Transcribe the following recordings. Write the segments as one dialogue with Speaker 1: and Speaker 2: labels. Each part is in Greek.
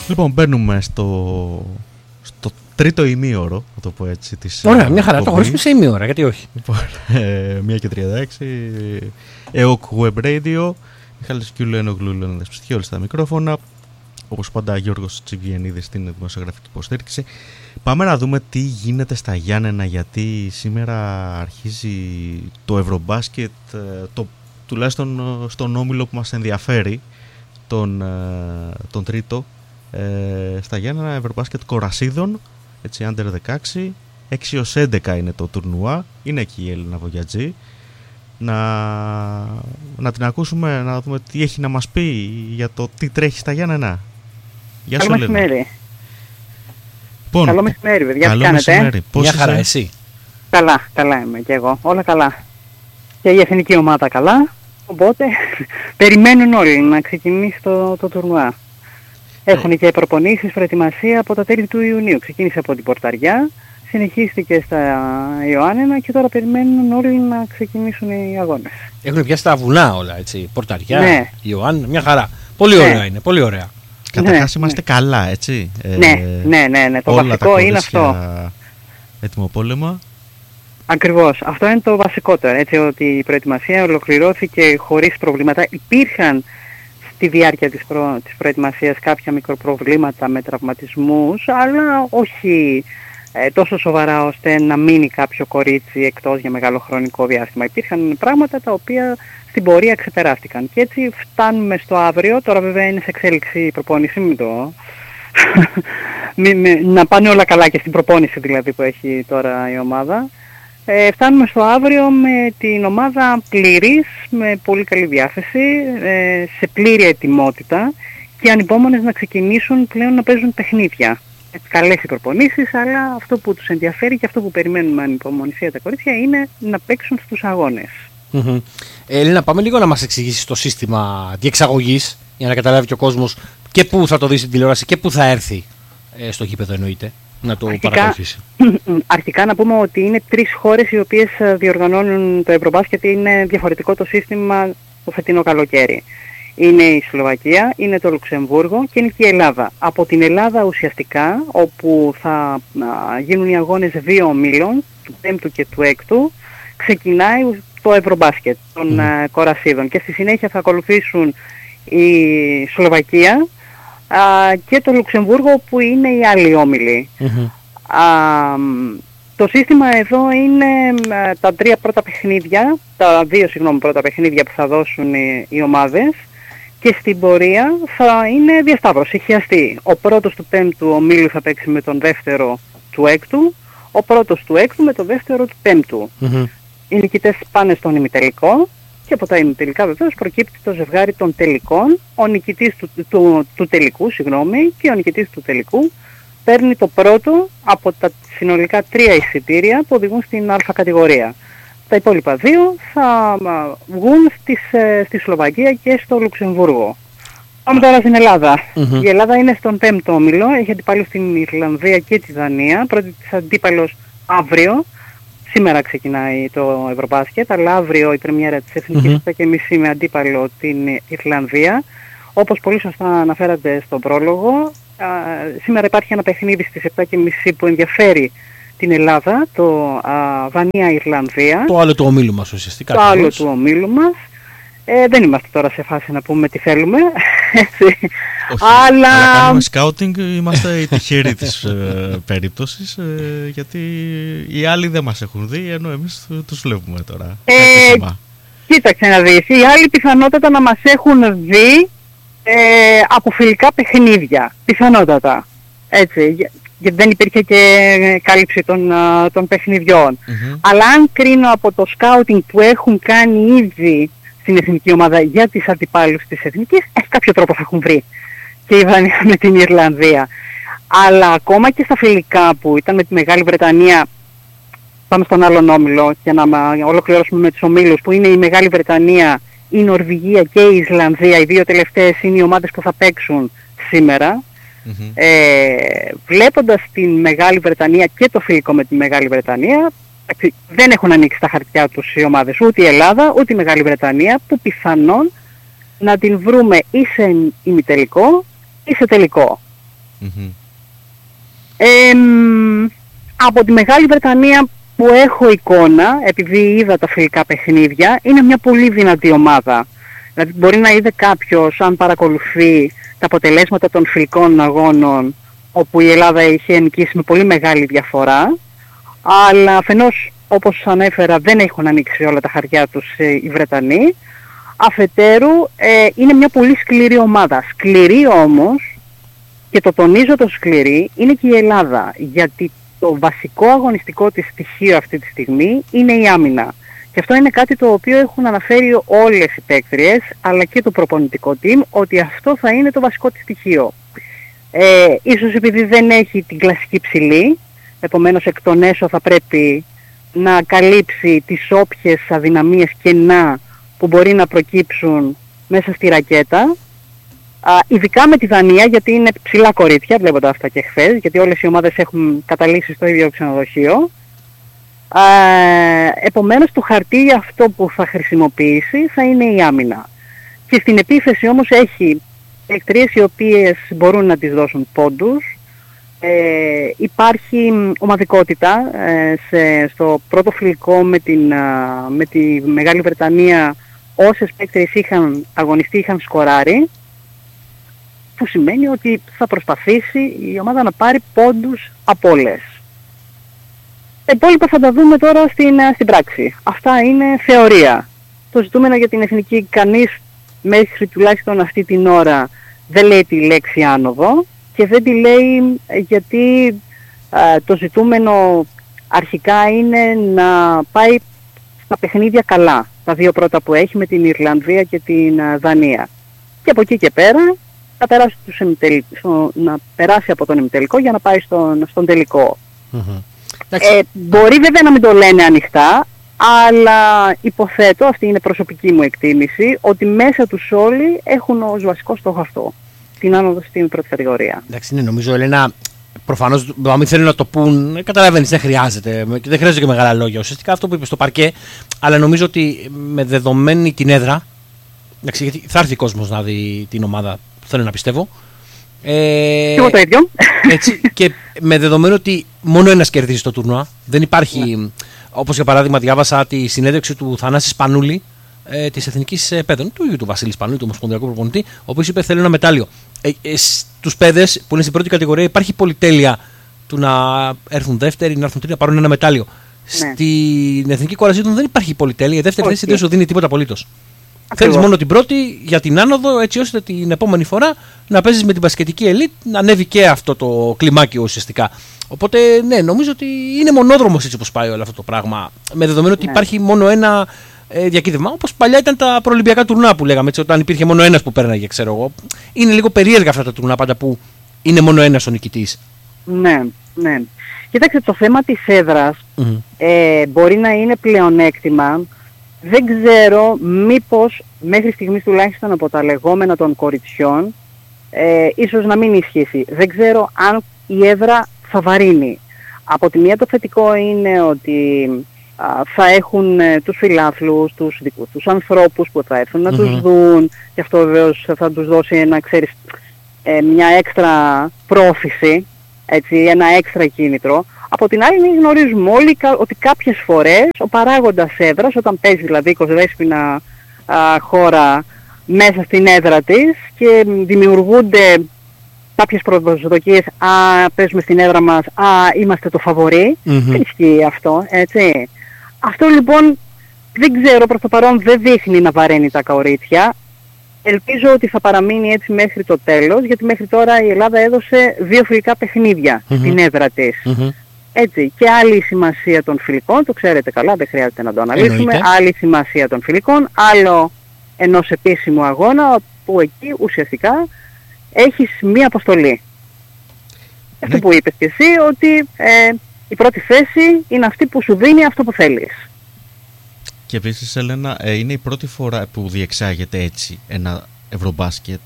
Speaker 1: Λοιπόν, μπαίνουμε στο τρίτο ημίωρο, να το πω έτσι.
Speaker 2: Ωραία, μια χαρά. Το χωρίσουμε σε ημίωρα, γιατί όχι.
Speaker 1: Λοιπόν, 1:36, ΕΟΚ Web Radio, Μιχάλης Κιουλένογλου, Λέων Δεσπιστική, όλοι στα μικρόφωνα. Όπως πάντα, Γιώργος Τσιβιενίδης στην δημοσιογραφική υποστήριξη. Πάμε να δούμε τι γίνεται στα Γιάννενα, γιατί σήμερα αρχίζει το Ευρωμπάσκετ, τουλάχιστον στον όμιλο που μας ενδιαφέρει, τον τρίτο. Στα Γιάννενα, Ευρωμπάσκετ Κορασίδων, έτσι, under 16, 6-11 είναι το τουρνουά, είναι εκεί η Έλληνα Βογιατζή. Να την ακούσουμε, να δούμε τι έχει να μας πει για το τι τρέχει στα Γιάννενα. Γεια σου,
Speaker 3: Καλό μεσημέρι. Καλό μεσημέρι, παιδιά. Τι κάνετε?
Speaker 2: Μια χαρά, εσύ?
Speaker 3: Καλά είμαι και εγώ. Όλα καλά. Και η εθνική ομάδα καλά. Οπότε περιμένουν όλοι να ξεκινήσει το τουρνουά. Έχουν και προπονήσεις, προετοιμασία από τα τέλη του Ιουνίου. Ξεκίνησε από την Πορταριά, συνεχίστηκε στα Ιωάννενα και τώρα περιμένουν όλοι να ξεκινήσουν οι αγώνες.
Speaker 2: Έχουν πιάσει τα βουνά όλα, έτσι. Πορταριά,
Speaker 3: ναι.
Speaker 2: Ιωάννενα, μια χαρά. Πολύ ωραία είναι, πολύ ωραία.
Speaker 1: Καταρχάς είμαστε καλά, έτσι.
Speaker 3: Ναι. Το βασικό είναι αυτό.
Speaker 1: Έτοιμο πόλεμα.
Speaker 3: Ακριβώς. Αυτό είναι το βασικότερο. Έτσι, ότι η προετοιμασία ολοκληρώθηκε χωρίς προβλήματα. Υπήρχαν στη διάρκεια της προετοιμασίας κάποια μικροπροβλήματα με τραυματισμούς, αλλά όχι τόσο σοβαρά ώστε να μείνει κάποιο κορίτσι εκτός για μεγάλο χρονικό διάστημα. Υπήρχαν πράγματα τα οποία στην πορεία ξεπεράστηκαν. Και έτσι φτάνουμε στο αύριο. Τώρα βέβαια είναι σε εξέλιξη η προπόνηση, να πάνε όλα καλά και στην προπόνηση δηλαδή που έχει τώρα η ομάδα. Φτάνουμε στο αύριο με την ομάδα πλήρης, με πολύ καλή διάθεση, σε πλήρη ετοιμότητα και ανυπόμονες να ξεκινήσουν πλέον να παίζουν παιχνίδια. Καλές οι προπονήσεις, αλλά αυτό που τους ενδιαφέρει και αυτό που περιμένουμε με ανυπομονησία τα κορίτσια είναι να παίξουν στους αγώνες.
Speaker 2: Έλληνα, πάμε λίγο να μας εξηγήσεις το σύστημα διεξαγωγής για να καταλάβει και ο κόσμος και πού θα το δει στην τηλεόραση και πού θα έρθει στο γήπεδο, εννοείται, να το παρακολουθήσει.
Speaker 3: Αρχικά να πούμε ότι είναι 3 χώρες οι οποίες διοργανώνουν το Ευρωμπάσκετ. Είναι διαφορετικό το σύστημα το φετινό καλοκαίρι. Είναι η Σλοβακία, είναι το Λουξεμβούργο και είναι και η Ελλάδα. Από την Ελλάδα ουσιαστικά, όπου θα γίνουν οι αγώνες 2 ομίλων, του 5ου και του 6ου, ξεκινάει το Ευρωμπάσκετ των Κορασίδων και στη συνέχεια θα ακολουθήσουν η Σλοβακία και το Λουξεμβούργο που είναι οι άλλοι όμιλοι. Το σύστημα εδώ είναι τα 2 πρώτα παιχνίδια που θα δώσουν οι ομάδες και στην πορεία θα είναι διασταύρωση, χιαστή. Ο πρώτος του 5ου ομίλου θα παίξει με τον δεύτερο του 6ου, ο πρώτος του 6ου με τον δεύτερο του 5ου. Οι νικητές πάνε στον ημιτελικό και από τα ημιτελικά βεβαίως προκύπτει το ζευγάρι των τελικών. Ο νικητής του τελικού και ο νικητής του τελικού παίρνει το πρώτο από τα συνολικά 3 εισιτήρια που οδηγούν στην Α κατηγορία. Τα υπόλοιπα 2 θα βγουν στη Σλοβακία και στο Λουξεμβούργο. Πάμε τώρα στην Ελλάδα. Η Ελλάδα είναι στον 5ο όμιλο, έχει αντιπάλους στην Ιρλανδία και τη Δανία. Πρώτη της αντίπαλος αύριο. Σήμερα ξεκινάει το Ευρωμπάσκετ, αλλά αύριο η πρεμιέρα της Εθνικής 7:30 με αντίπαλο την Ιρλανδία. Όπως πολύ σωστά αναφέρατε στον πρόλογο, σήμερα υπάρχει ένα παιχνίδι στις 7:30 που ενδιαφέρει την Ελλάδα, το Δανία-Ιρλανδία.
Speaker 2: Το άλλο του ομίλου μας ουσιαστικά.
Speaker 3: Το άλλο του ομίλου μας. Δεν είμαστε τώρα σε φάση να πούμε τι θέλουμε. Έτσι.
Speaker 1: Όχι, αλλά κάνουμε σκάουτινγκ, είμαστε οι τυχεροί της περίπτωσης, γιατί οι άλλοι δεν μας έχουν δει, ενώ εμείς τους βλέπουμε τώρα.
Speaker 3: Κοίταξε να δεις, οι άλλοι πιθανότατα να μας έχουν δει από φιλικά παιχνίδια, πιθανότατα. Έτσι, γιατί δεν υπήρχε και κάλυψη των παιχνιδιών. Αλλά αν κρίνω από το σκάουτινγκ που έχουν κάνει ήδη στην εθνική ομάδα για τις αντιπάλους της εθνικής, κάποιο τρόπο θα έχουν βρει και η Δανία με την Ιρλανδία. Αλλά ακόμα και στα φιλικά που ήταν με τη Μεγάλη Βρετανία, πάμε στον άλλον όμιλο για να ολοκληρώσουμε με τους ομίλους, που είναι η Μεγάλη Βρετανία, η Νορβηγία και η Ισλανδία. Οι 2 τελευταίες είναι οι ομάδες που θα παίξουν σήμερα. Βλέποντας την Μεγάλη Βρετανία και το φιλικό με τη Μεγάλη Βρετανία, δεν έχουν ανοίξει τα χαρτιά τους οι ομάδες, ούτε η Ελλάδα ούτε η Μεγάλη Βρετανία, που πιθανόν να την βρούμε ή σε ημιτελικό ή σε τελικό. Από τη Μεγάλη Βρετανία που έχω εικόνα, επειδή είδα τα φιλικά παιχνίδια, είναι μια πολύ δυνατή ομάδα. Δηλαδή μπορεί να είδε κάποιος, αν παρακολουθεί τα αποτελέσματα των φιλικών αγώνων, όπου η Ελλάδα είχε νικήσει με πολύ μεγάλη διαφορά, αλλά αφενός, όπως ανέφερα, δεν έχουν ανοίξει όλα τα χαρτιά τους οι Βρετανοί. Αφετέρου, είναι μια πολύ σκληρή ομάδα. Σκληρή όμως, και το τονίζω το σκληρή, είναι και η Ελλάδα, γιατί το βασικό αγωνιστικό της στοιχείο αυτή τη στιγμή είναι η άμυνα. Και αυτό είναι κάτι το οποίο έχουν αναφέρει όλες οι παίκτριες, αλλά και το προπονητικό team, ότι αυτό θα είναι το βασικό της στοιχείο. Ίσως επειδή δεν έχει την κλασική ψηλή, επομένως εκ των έσω θα πρέπει να καλύψει τις όποιες αδυναμίες κενά που μπορεί να προκύψουν μέσα στη ρακέτα. Ειδικά με τη Δανία, γιατί είναι ψηλά κορίτσια, βλέποντα αυτά και χθες, γιατί όλες οι ομάδες έχουν καταλήξει στο ίδιο ξενοδοχείο. Επομένως το χαρτί αυτό που θα χρησιμοποιήσει θα είναι η άμυνα. Και στην επίθεση όμως έχει εκτρίες οι οποίες μπορούν να τις δώσουν πόντους. Υπάρχει ομαδικότητα. Στο πρώτο φιλικό με τη Μεγάλη Βρετανία, όσες παίκτριες είχαν αγωνιστεί είχαν σκοράρει, που σημαίνει ότι θα προσπαθήσει η ομάδα να πάρει πόντους από όλες. Τα υπόλοιπα θα τα δούμε τώρα στην πράξη. Αυτά είναι θεωρία. Το ζητούμενο για την εθνική, κανείς μέχρι τουλάχιστον αυτή την ώρα δεν λέει τη λέξη άνοδο, και δεν τη λέει γιατί το ζητούμενο αρχικά είναι να πάει στα παιχνίδια καλά. Τα δύο πρώτα που έχει με την Ιρλανδία και την Δανία. Και από εκεί και πέρα να περάσει από τον ημιτελικό για να πάει στον τελικό. Μπορεί βέβαια να μην το λένε ανοιχτά, αλλά υποθέτω, αυτή είναι προσωπική μου εκτίμηση, ότι μέσα τους όλοι έχουν ως βασικό στόχο αυτό, την άνοδο στην πρώτη κατηγορία.
Speaker 2: Εντάξει, ναι, νομίζω, Ελένα, προφανώς, αν μην θέλουν να το πούν, καταλαβαίνεις, δεν χρειάζεται και μεγάλα λόγια. Ουσιαστικά αυτό που είπε στο παρκέ, αλλά νομίζω ότι με δεδομένη την έδρα, εντάξει, γιατί θα έρθει κόσμος να δει την ομάδα, θέλω να πιστεύω.
Speaker 3: Και εγώ το ίδιο.
Speaker 2: Έτσι, και με δεδομένο ότι μόνο ένας κερδίζει το τουρνουά, δεν υπάρχει, όπως για παράδειγμα διάβασα τη συνέντευξη του Θανάση Σπανούλη, της Εθνικής Παιδών, του ίδιου του Βασίλη Σπανούλη, του Ομοσπονδιακού Προπονητή, ο οποίος είπε: θέλω ένα μετάλλιο. Στους παιδες που είναι στην πρώτη κατηγορία υπάρχει πολυτέλεια του να έρθουν δεύτεροι, να έρθουν τρίτη, να πάρουν ένα μετάλλιο. Ναι. Στην Εθνική Κοραζίτων δεν υπάρχει πολυτέλεια, η δεύτερη θέση δεν σου δίνει τίποτα απολύτως. Θέλεις μόνο την πρώτη για την άνοδο, έτσι ώστε την επόμενη φορά να παίζεις με την μπασκετική ελίτ, να ανέβει και αυτό το κλιμάκιο ουσιαστικά. Οπότε, ναι, νομίζω ότι είναι μονόδρομος έτσι όπως πάει όλο αυτό το πράγμα. Με δεδομένο ότι υπάρχει μόνο ένα διακύβευμα. Όπως παλιά ήταν τα προολυμπιακά τουρνά που λέγαμε, έτσι, όταν υπήρχε μόνο ένας που πέρναγε, ξέρω εγώ. Είναι λίγο περίεργα αυτά τα τουρνά πάντα που είναι μόνο ένας ο νικητής.
Speaker 3: Ναι, ναι. Κοίταξε, το θέμα της έδρας μπορεί να είναι πλεονέκτημα. Δεν ξέρω μήπως μέχρι στιγμής τουλάχιστον από τα λεγόμενα των κοριτσιών ίσως να μην ισχύσει. Δεν ξέρω αν η έδρα θα βαρύνει. Από τη μία το θετικό είναι ότι θα έχουν τους φιλάθλους, τους δικούς τους ανθρώπους που θα έρθουν να τους δουν, και αυτό βεβαίως θα τους δώσει μια έξτρα πρόθεση, έτσι, ένα έξτρα κίνητρο. Από την άλλη γνωρίζουμε όλοι ότι κάποιες φορές ο παράγοντας έδρας, όταν παίζει δηλαδή οικοδέσποινα χώρα μέσα στην έδρα της και δημιουργούνται κάποιες προσδοκίες, παίζουμε στην έδρα μας, είμαστε το φαβορί, δεν ισχύει αυτό, έτσι. Αυτό λοιπόν δεν ξέρω, προς το παρόν δεν δείχνει να βαραίνει τα κορίτσια. Ελπίζω ότι θα παραμείνει έτσι μέχρι το τέλος, γιατί μέχρι τώρα η Ελλάδα έδωσε 2 φιλικά παιχνίδια στην έδρα της. Έτσι, και άλλη σημασία των φιλικών, το ξέρετε καλά, δεν χρειάζεται να το αναλύσουμε, άλλη σημασία των φιλικών, άλλο ενός επίσημου αγώνα, που εκεί ουσιαστικά έχεις μία αποστολή. Αυτό που είπες και εσύ, ότι η πρώτη θέση είναι αυτή που σου δίνει αυτό που θέλεις.
Speaker 1: Και επίσης, Έλενα, είναι η πρώτη φορά που διεξάγεται έτσι ένα Ευρωμπάσκετ,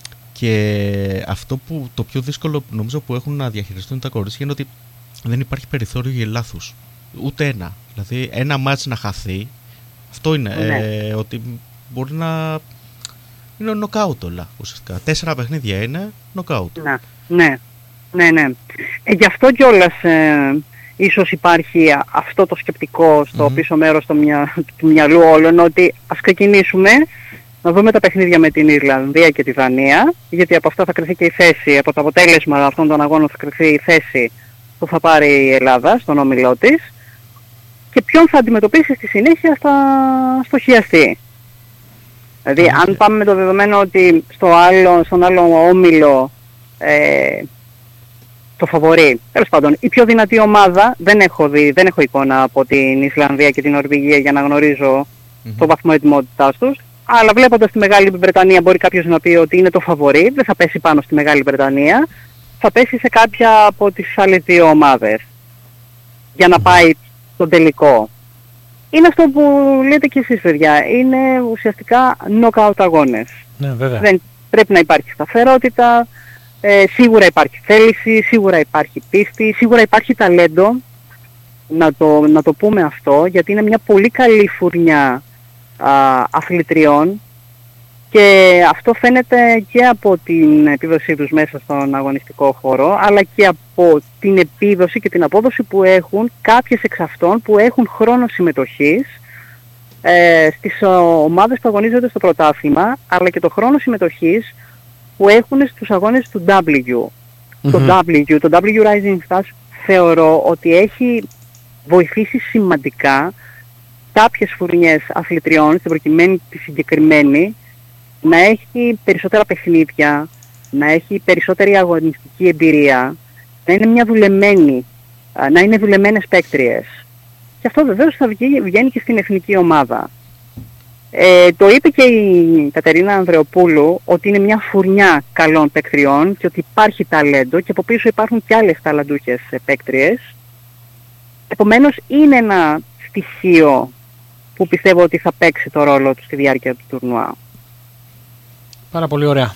Speaker 1: και αυτό που το πιο δύσκολο νομίζω που έχουν να διαχειριστούν τα κορίτσια είναι ότι δεν υπάρχει περιθώριο για λάθους. Ούτε ένα. Δηλαδή ένα μάτς να χαθεί, αυτό είναι, ότι μπορεί να είναι νοκάουτ όλα ουσιαστικά. 4 παιχνίδια είναι νοκάουτ.
Speaker 3: Ναι. Ναι, ναι. Γι' αυτό κιόλας ίσως υπάρχει αυτό το σκεπτικό στο πίσω μέρος του μυαλού όλων, ότι ας ξεκινήσουμε να δούμε τα παιχνίδια με την Ιρλανδία και τη Δανία, γιατί από αυτά θα κρυθεί και η θέση, από το αποτέλεσμα αυτών των αγώνων θα κρυθεί η θέση που θα πάρει η Ελλάδα στον όμιλό της και ποιον θα αντιμετωπίσει στη συνέχεια στο χιαστή. Δηλαδή αν πάμε με το δεδομένο ότι στον άλλο όμιλο το φαβορί, τέλος πάντων η πιο δυνατή ομάδα, δεν έχω εικόνα από την Ισλανδία και την Νορβηγία για να γνωρίζω το βαθμό ετοιμότητάς τους, αλλά βλέποντας τη Μεγάλη Βρετανία μπορεί κάποιος να πει ότι είναι το φαβορί, δεν θα πέσει πάνω στη Μεγάλη Βρετανία, θα πέσει σε κάποια από τις άλλες δύο ομάδες για να πάει στον τελικό. Είναι αυτό που λέτε και εσείς, παιδιά. Είναι ουσιαστικά knockout αγώνες.
Speaker 2: Ναι, βέβαια.
Speaker 3: Δεν πρέπει να υπάρχει σταθερότητα, σίγουρα υπάρχει θέληση, σίγουρα υπάρχει πίστη, σίγουρα υπάρχει ταλέντο, να το πούμε αυτό, γιατί είναι μια πολύ καλή φουρνιά αθλητριών και αυτό φαίνεται και από την επίδοσή τους μέσα στον αγωνιστικό χώρο, αλλά και από την επίδοση και την απόδοση που έχουν κάποιες εξ αυτών που έχουν χρόνο συμμετοχής στις ομάδες που αγωνίζονται στο πρωτάθλημα, αλλά και το χρόνο συμμετοχής που έχουν στους αγώνες του W. Το W Rising Stars θεωρώ ότι έχει βοηθήσει σημαντικά κάποιες φουρνιές αθλητριών, στην προκειμένη τη συγκεκριμένη, να έχει περισσότερα παιχνίδια, να έχει περισσότερη αγωνιστική εμπειρία, να είναι να είναι δουλεμένες παίκτριες. Και αυτό βεβαίως θα βγαίνει και στην εθνική ομάδα. Το είπε και η Κατερίνα Ανδρεοπούλου ότι είναι μια φουρνιά καλών παίκτριών και ότι υπάρχει ταλέντο και από πίσω υπάρχουν και άλλες ταλαντούχες παίκτριες. Επομένως είναι ένα στοιχείο που πιστεύω ότι θα παίξει το ρόλο του στη διάρκεια του τουρνουά.
Speaker 2: Πάρα πολύ ωραία.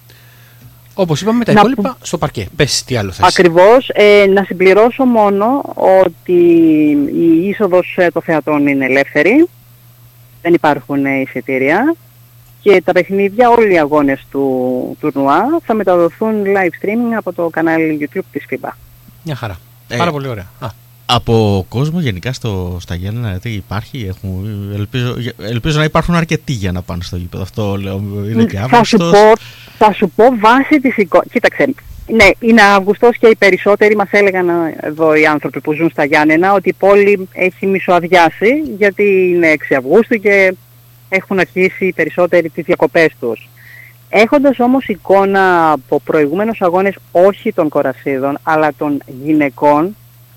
Speaker 2: Όπως είπαμε, τα υπόλοιπα στο παρκέ. Πες τι άλλο θες.
Speaker 3: Ακριβώς. Να συμπληρώσω μόνο ότι η είσοδος των θεατών είναι ελεύθερη. Δεν υπάρχουν εισιτήρια. Και τα παιχνίδια, όλοι οι αγώνες του τουρνουά θα μεταδοθούν live streaming από το κανάλι YouTube της FIBA.
Speaker 2: Μια χαρά. Πάρα πολύ ωραία.
Speaker 1: Από κόσμο γενικά στα Γιάννενα υπάρχει, ελπίζω να υπάρχουν αρκετοί για να πάνε στο γήπεδο. Αυτό λέω, είναι και Αύγουστος.
Speaker 3: Θα σου πω βάσει της εικόνας. Κοίταξε, ναι, είναι Αύγουστος και οι περισσότεροι μας έλεγαν εδώ οι άνθρωποι που ζουν στα Γιάννενα ότι η πόλη έχει μισοαδιάσει γιατί είναι 6 Αυγούστου και έχουν αρχίσει οι περισσότεροι τις διακοπές τους. Έχοντας όμως εικόνα από προηγούμενους αγώνες, όχι των κορασίδων αλλά των γυναικών,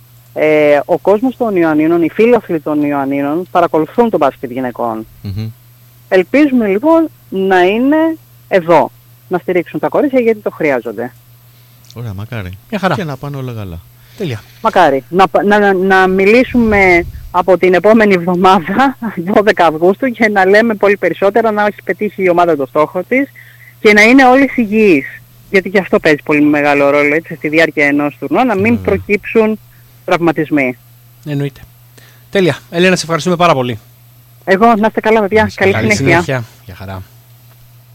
Speaker 3: ο κόσμος των Ιωαννίνων, οι φίλαθλοι των Ιωαννίνων παρακολουθούν τον μπάσκετ γυναικών. Ελπίζουμε λοιπόν να είναι εδώ, να στηρίξουν τα κορίτσια γιατί το χρειάζονται.
Speaker 1: Ωραία, μακάρι.
Speaker 2: Μια χαρά.
Speaker 1: Και να πάνε όλα καλά.
Speaker 2: Τέλεια.
Speaker 3: Μακάρι. Να μιλήσουμε από την επόμενη εβδομάδα, 12 Αυγούστου, και να λέμε πολύ περισσότερα, να έχει πετύχει η ομάδα το στόχο της και να είναι όλες υγιείς. Γιατί και αυτό παίζει πολύ μεγάλο ρόλο, έτσι, στη διάρκεια ενός τουρνουά, να μην προκύψουν τραυματισμοί.
Speaker 2: Εννοείται. Τέλεια. Ελένα, σε ευχαριστούμε πάρα πολύ.
Speaker 3: Εγώ, να είστε καλά, παιδιά. Καλή συνέχεια.
Speaker 2: Για χαρά.